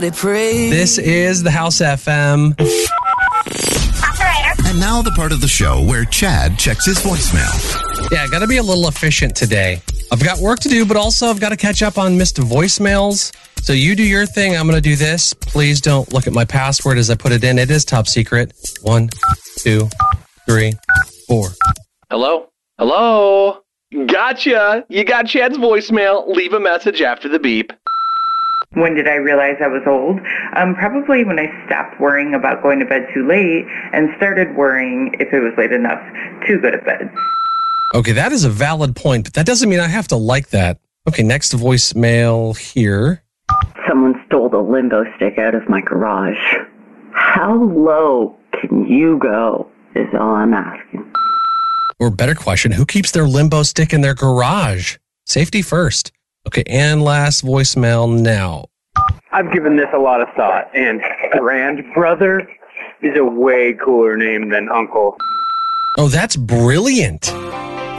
This is the House FM. And now the part of the show where Chad checks his voicemail. Yeah, got to be a little efficient today. I've got work to do, but also I've got to catch up on missed voicemails. So you do your thing. I'm going to do this. Please don't look at my password as I put it in. It is top secret. 1, 2, 3, 4. Hello? Hello? Gotcha. You got Chad's voicemail. Leave a message after the beep. When did I realize I was old? Probably when I stopped worrying about going to bed too late and started worrying if it was late enough to go to bed. Okay, that is a valid point, but that doesn't mean I have to like that. Okay, next voicemail here. Someone stole the limbo stick out of my garage. How low can you go is all I'm asking. Or better question, who keeps their limbo stick in their garage? Safety first. Okay, and last voicemail now. I've given this a lot of thought, and Grand Brother is a way cooler name than Uncle. Oh, that's brilliant.